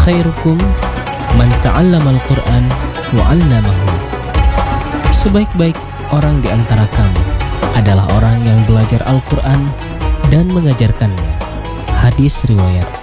khairukum man ta'allamal Qur'an wa 'allamahu. Sebaik-baik orang di antara kamu adalah orang yang belajar Al-Qur'an dan mengajarkannya. Hadis riwayat